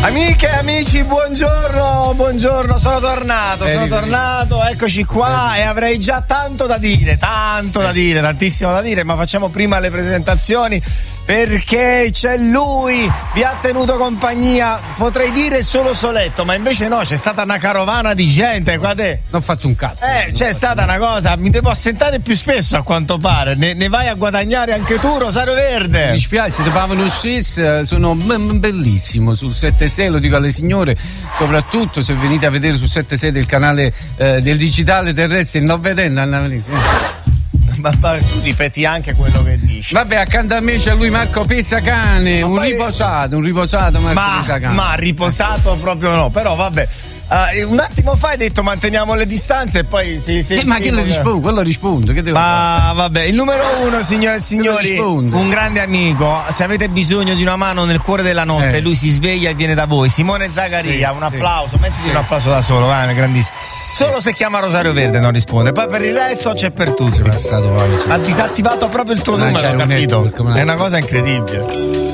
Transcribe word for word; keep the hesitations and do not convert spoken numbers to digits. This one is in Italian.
Amiche e amici, buongiorno, buongiorno, sono tornato, sono tornato, eccoci qua e avrei già tanto da dire, tanto da dire, tantissimo da dire, ma facciamo prima le presentazioni perché c'è lui, vi ha tenuto compagnia, potrei dire solo soletto, ma invece no, c'è stata una carovana di gente qua te. Non ho fatto un cazzo. Eh, c'è stata una cosa, mi devo assentare più spesso a quanto pare, ne, ne vai a guadagnare anche tu, Rosario Verde. Mi dispiace, si trovavano stesso, sono bellissimo sul sette sei, lo dico alle signore, soprattutto se venite a vedere sul sette sei del canale eh, del digitale terrestre, non vedendo Annalisa. Ma, ma tu ripeti anche quello che dici. Vabbè, accanto a me c'è lui Marco Pesacane, ma un poi... riposato, un riposato Marco ma, Pesacane. Ma riposato proprio no, però vabbè. Uh, un attimo fa hai detto manteniamo le distanze e poi si, si eh, ma che lo rispondo? Quello rispondo, che devo ma fare? Vabbè, il numero uno, signore e signori, un grande amico. Se avete bisogno di una mano nel cuore della notte, eh. lui si sveglia e viene da voi. Simone Zagaria, sì, un applauso, sì, mettiti sì, un applauso da solo, va, grandissimo. Sì. Solo se chiama Rosario Verde non risponde, poi per il resto c'è per tutti. Passato, poi, ha disattivato proprio il tuo non numero, ho capito? Network, è una cosa incredibile.